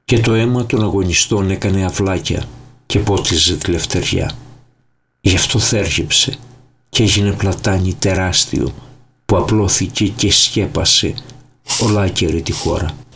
και το αίμα των αγωνιστών έκανε αυλάκια και πότιζε τη λευτεριά. Γι' αυτό θέργεψε και έγινε πλατάνι τεράστιο που απλώθηκε και σκέπασε ολάκερη τη χώρα.